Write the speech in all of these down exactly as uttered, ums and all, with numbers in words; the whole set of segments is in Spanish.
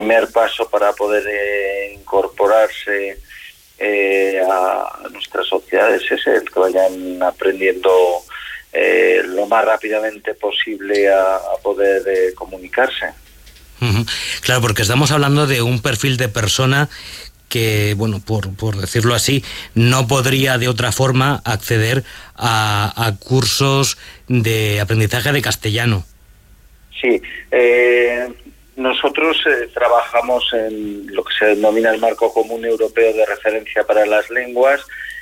primer paso para poder eh, incorporarse eh, a, a nuestras sociedades es el que vayan aprendiendo eh, lo más rápidamente posible a, a poder eh, comunicarse. Uh-huh. Claro, porque estamos hablando de un perfil de persona que, bueno, por, por decirlo así, no podría de otra forma acceder a, a cursos de aprendizaje de castellano. Sí, eh, nosotros eh, trabajamos en lo que se denomina el Marco Común Europeo de Referencia para las Lenguas,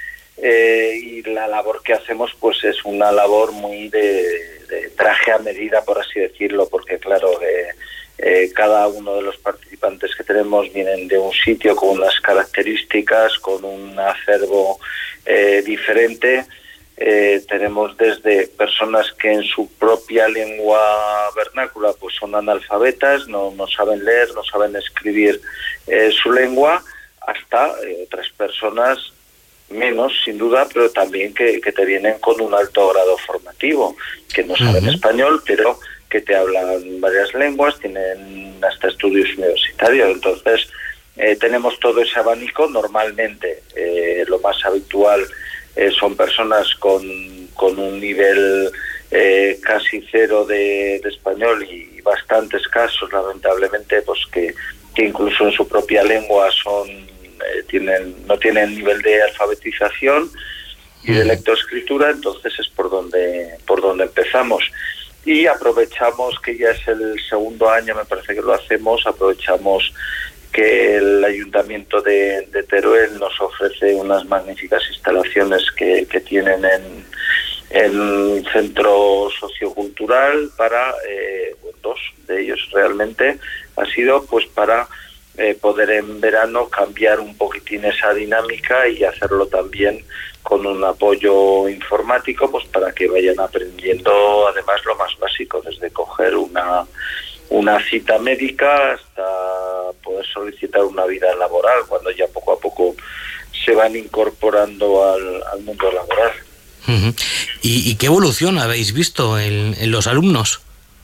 eh, y la labor que hacemos pues es una labor muy de, de traje a medida, por así decirlo, porque claro, eh, eh, cada uno de los participantes que tenemos vienen de un sitio con unas características, con un acervo eh, diferente. Eh, tenemos desde personas que en su propia lengua vernácula pues son analfabetas, no, no saben leer, no saben escribir eh, su lengua, hasta eh, otras personas menos, sin duda, pero también que, que te vienen con un alto grado formativo, que no saben uh-huh. español, pero que te hablan varias lenguas, tienen hasta estudios universitarios. Entonces, eh, tenemos todo ese abanico. Normalmente, eh, lo más habitual eh, son personas con, con un nivel eh, casi cero de, de español, y bastantes casos, lamentablemente, pues que, que incluso en su propia lengua son eh, tienen no tienen nivel de alfabetización y de lectoescritura. Entonces es por donde por donde empezamos. Y aprovechamos que ya es el segundo año, me parece que lo hacemos, aprovechamos que el Ayuntamiento de, de Teruel nos ofrece unas magníficas instalaciones que, que tienen en, en un centro sociocultural para, eh, dos de ellos realmente, ha sido pues para eh, poder en verano cambiar un poquitín esa dinámica y hacerlo también con un apoyo informático, pues para que vayan aprendiendo además lo más básico, desde coger una, una cita médica hasta poder solicitar una vida laboral, cuando ya poco a poco se van incorporando al, al mundo laboral. Uh-huh. ¿Y, ¿Y qué evolución habéis visto en, en los alumnos?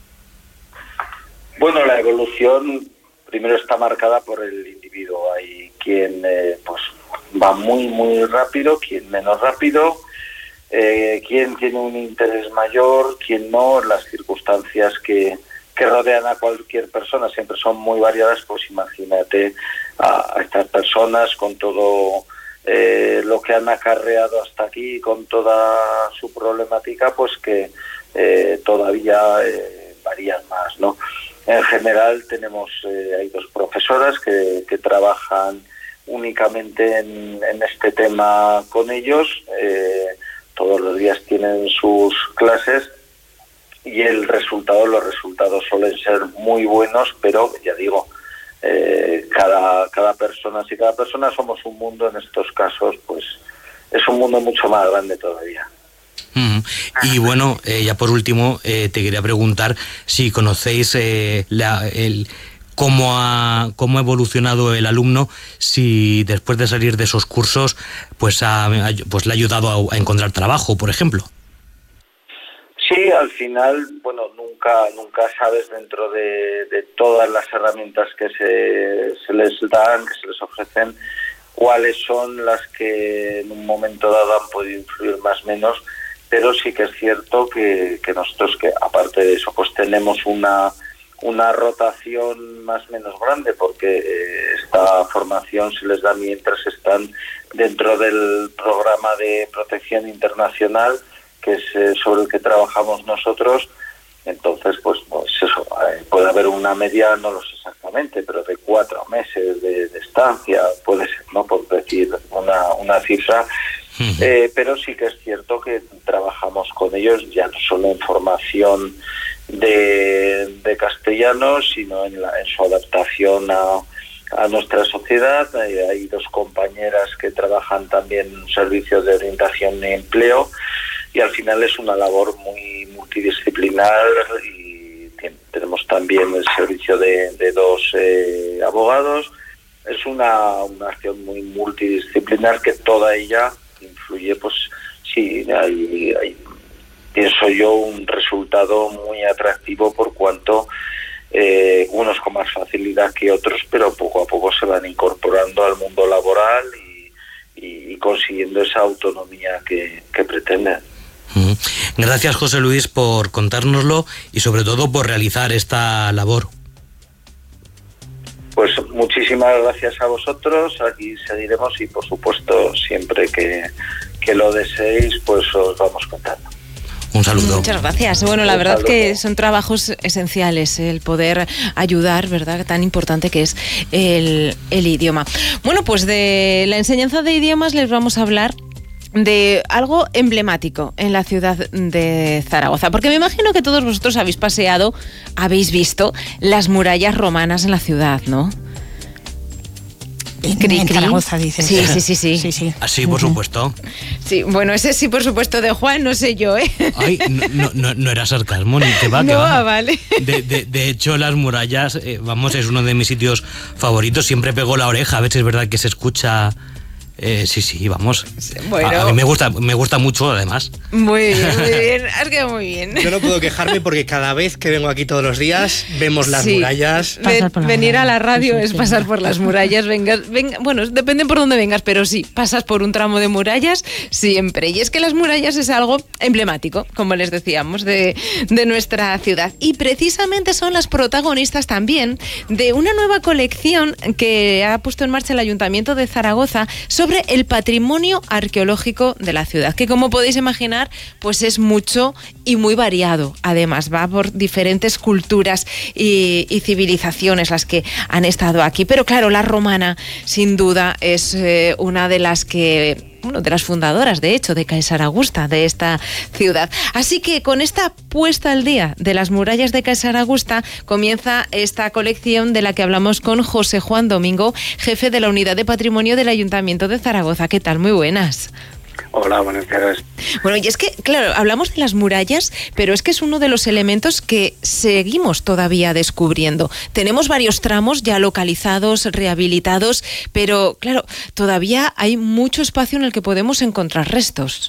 Bueno, la evolución primero está marcada por el individuo. Hay quien eh, pues va muy muy rápido, quien menos rápido, eh, quien tiene un interés mayor, quien no. Las circunstancias que, que rodean a cualquier persona siempre son muy variadas. Pues imagínate a, a estas personas con todo eh, lo que han acarreado hasta aquí, con toda su problemática, pues que eh, todavía eh, varían más, ¿no? En general tenemos, eh, hay dos profesoras que, que trabajan únicamente en, en este tema con ellos. Eh, todos los días tienen sus clases y el resultado, los resultados suelen ser muy buenos, pero ya digo, eh, cada, cada persona, si cada persona somos un mundo, en estos casos pues es un mundo mucho más grande todavía. Uh-huh. Y bueno, eh, ya por último, eh, te quería preguntar si conocéis eh, la, el, cómo, ha, cómo ha evolucionado el alumno, si después de salir de esos cursos pues, ha, pues le ha ayudado a, a encontrar trabajo, por ejemplo. Sí, al final, bueno, nunca nunca sabes dentro de, de todas las herramientas que se, se les dan, que se les ofrecen, cuáles son las que en un momento dado han podido influir más o menos. Pero sí que es cierto que, que nosotros, que aparte de eso, pues tenemos una, una rotación más o menos grande, porque eh, esta formación se les da mientras están dentro del programa de protección internacional, que es eh, sobre el que trabajamos nosotros. Entonces, pues, pues eso, eh, puede haber una media, no lo sé exactamente, pero de cuatro meses de, de estancia, puede ser, ¿no? Por decir una, una cifra. Eh, pero sí que es cierto que trabajamos con ellos ya no solo en formación de, de castellano, sino en, la, en su adaptación a, a nuestra sociedad. Hay, hay dos compañeras que trabajan también en servicios de orientación y empleo, y al final es una labor muy multidisciplinar. Y tenemos también el servicio de, de dos eh, abogados. Es una, una acción muy multidisciplinar que toda ella influye, pues sí, hay, hay, pienso yo, un resultado muy atractivo, por cuanto eh, unos con más facilidad que otros, pero poco a poco se van incorporando al mundo laboral y, y, y consiguiendo esa autonomía que, que pretenden. Gracias, José Luis, por contárnoslo y sobre todo por realizar esta labor. Pues muchísimas gracias a vosotros, aquí seguiremos y por supuesto siempre que, que lo deseéis pues os vamos contando. Un saludo. Muchas gracias. Bueno, la verdad que son trabajos esenciales, el poder ayudar, ¿verdad? Tan importante que es el, el idioma. Bueno, pues de la enseñanza de idiomas les vamos a hablar de algo emblemático en la ciudad de Zaragoza, porque me imagino que todos vosotros habéis paseado, habéis visto las murallas romanas en la ciudad, ¿no? En, en Zaragoza, dices. Sí, sí, sí, sí. sí, sí. Así, por supuesto. Sí, bueno, ese sí, por supuesto, de Juan, no sé yo, ¿eh? Ay, no, no, no era sarcasmo, ni que va, que no, va. vale. De, de, de hecho, las murallas, eh, vamos, es uno de mis sitios favoritos. Siempre pego la oreja, a ver si es verdad que se escucha. Eh, sí, sí, vamos. Bueno. A, a mí me gusta, me gusta mucho, además. Muy bien, muy bien. Has quedado muy bien. Yo no puedo quejarme porque cada vez que vengo aquí todos los días vemos las sí. murallas. Ven, por venir muralla. a la radio Sí, sí, es sí. pasar por las murallas. Vengas, venga, bueno, depende por dónde vengas, pero sí, pasas por un tramo de murallas siempre. Y es que las murallas es algo emblemático, como les decíamos, de, de nuestra ciudad. Y precisamente son las protagonistas también de una nueva colección que ha puesto en marcha el Ayuntamiento de Zaragoza sobre el patrimonio arqueológico de la ciudad, que como podéis imaginar, pues es mucho y muy variado. Además, va por diferentes culturas y, y civilizaciones las que han estado aquí. Pero claro, la romana, sin duda, es eh, una de las que... Bueno, de las fundadoras, de hecho, de Caesar Augusta, de esta ciudad. Así que con esta puesta al día de las murallas de Caesar Augusta comienza esta colección de la que hablamos con José Juan Domingo, jefe de la Unidad de Patrimonio del Ayuntamiento de Zaragoza. ¿Qué tal? Muy buenas. Hola, buenas tardes. Bueno, y es que, claro, hablamos de las murallas, pero es que es uno de los elementos que seguimos todavía descubriendo. Tenemos varios tramos ya localizados, rehabilitados, pero, claro, todavía hay mucho espacio en el que podemos encontrar restos.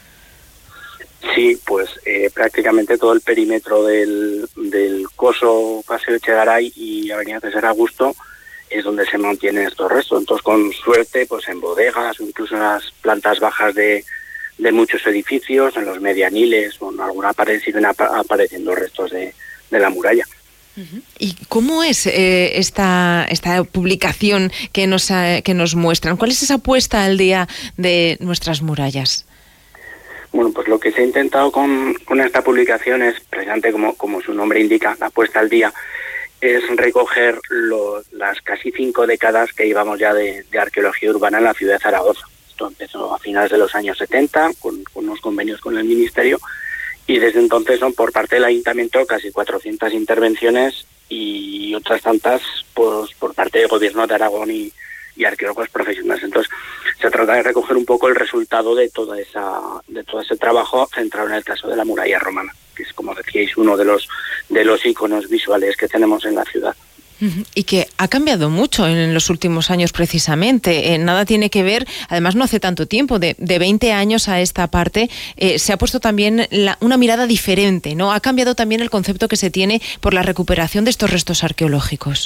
Sí, pues eh, prácticamente todo el perímetro del, del Coso, Paseo Echegaray y Avenida César Augusto es donde se mantienen estos restos. Entonces, con suerte, pues en bodegas o incluso en las plantas bajas de, de muchos edificios, en los medianiles o en alguna pared siguen ap- apareciendo restos de, de la muralla. ¿Y cómo es eh, esta, esta publicación que nos, eh, que nos muestran? ¿Cuál es esa puesta al día de nuestras murallas? Bueno, pues lo que se ha intentado con, con esta publicación es, precisamente como, como su nombre indica, la puesta al día, es recoger lo, las casi cinco décadas que llevamos ya de, de arqueología urbana en la ciudad de Zaragoza. Esto empezó a finales de los años setenta, con, con unos convenios con el Ministerio, y desde entonces son por parte del Ayuntamiento casi cuatrocientas intervenciones y otras tantas pues, por parte del Gobierno de Aragón y, y arqueólogos profesionales. Entonces, se trata de recoger un poco el resultado de toda esa de todo ese trabajo centrado en el caso de la muralla romana, que es, como decíais, uno de los de los iconos visuales que tenemos en la ciudad. Y que ha cambiado mucho en los últimos años precisamente. Eh, nada tiene que ver, además no hace tanto tiempo, de, de veinte años a esta parte, eh, se ha puesto también la, una mirada diferente, ¿no? Ha cambiado también el concepto que se tiene por la recuperación de estos restos arqueológicos.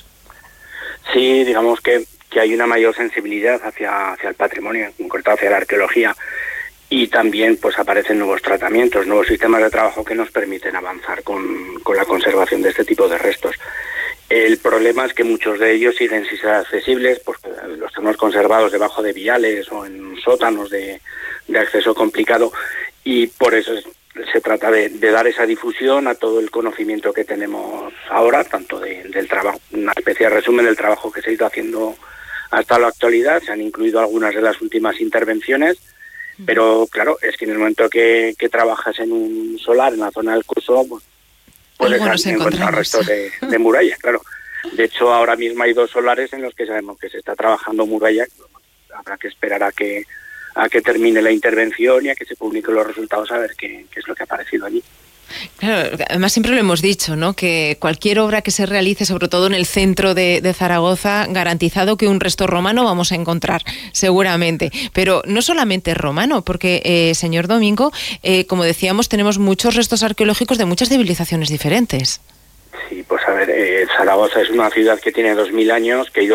Sí, digamos que, que hay una mayor sensibilidad hacia, hacia el patrimonio, en concreto hacia la arqueología, y también pues aparecen nuevos tratamientos, nuevos sistemas de trabajo que nos permiten avanzar con, con la conservación de este tipo de restos. El problema es que muchos de ellos siguen sin ser accesibles, pues los tenemos conservados debajo de viales o en sótanos de, de acceso complicado, y por eso es, se trata de, de dar esa difusión a todo el conocimiento que tenemos ahora, tanto de, del trabajo, una especie de resumen del trabajo que se ha ido haciendo hasta la actualidad. Se han incluido algunas de las últimas intervenciones, pero claro, es que en el momento que, que trabajas en un solar en la zona del Coso, pues, puedes encontrar restos de, de muralla, claro. De hecho, ahora mismo hay dos solares en los que sabemos que se está trabajando muralla. Habrá que esperar a que a que termine la intervención y a que se publiquen los resultados a ver qué, qué es lo que ha aparecido allí. Claro, además siempre lo hemos dicho, ¿no? Que cualquier obra que se realice, sobre todo en el centro de, de Zaragoza, garantizado que un resto romano vamos a encontrar, seguramente. Pero no solamente romano, porque, eh, señor Domingo, eh, como decíamos, tenemos muchos restos arqueológicos de muchas civilizaciones diferentes. Sí, pues a ver, eh, Zaragoza es una ciudad que tiene dos mil años, que ha ido